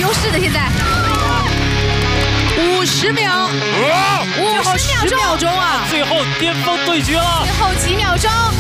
优势的，现在。50秒，50秒钟啊！ 最后巅峰对决了， 最后几秒钟。